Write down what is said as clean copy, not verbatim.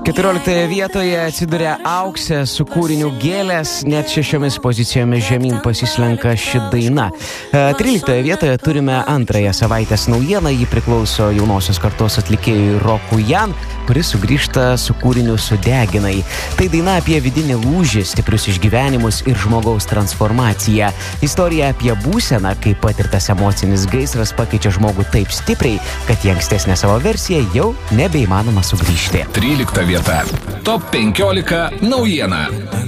14 vietoje atsiduria Auksė su kūriniu Gėlės, net 6 pozicijomis žemyn pasislenka ši daina. 13 vietoje turime antrąją savaitės naujieną, ji priklauso jaunosios kartos atlikėjui Rokui Jan, kuris sugrįžta su kūriniu Sudeginai. Tai daina apie vidinį lūžį, stiprius išgyvenimus ir žmogaus transformaciją. Istorija apie būseną, kai patirtas emocinis gaisras pakeičia žmogų taip stipriai, kad į ankstesnę savo versiją jau nebeįmanoma sugrįžti. 13 vieta. Top 15 naujiena.